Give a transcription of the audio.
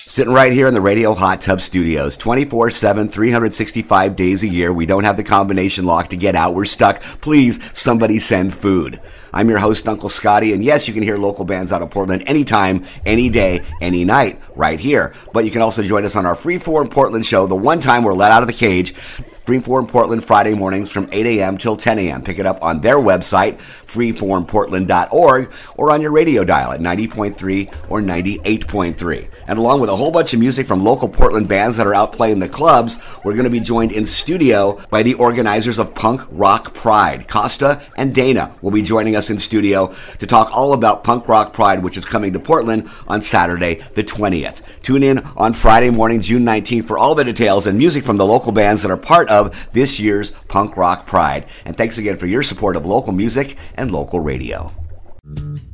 Sitting right here in the Radio Hot Tub Studios, 24/7, 365 days a year. We don't have the combination lock to get out. We're stuck. Please, somebody send food. I'm your host, Uncle Scotty, and yes, you can hear local bands out of Portland anytime, any day, any night, right here. But you can also join us on our Freeform Portland show, the one time we're let out of the cage. Freeform Portland, Friday mornings from 8 a.m. till 10 a.m. Pick it up on their website, freeformportland.org, or on your radio dial at 90.3 or 98.3. And along with a whole bunch of music from local Portland bands that are out playing the clubs, we're going to be joined in studio by the organizers of Punk Rock Pride. Costa and Dana will be joining us in studio to talk all about Punk Rock Pride, which is coming to Portland on Saturday the 20th. Tune in on Friday morning, June 19th, for all the details and music from the local bands that are part of this year's Punk Rock Pride. And thanks again for your support of local music and local radio.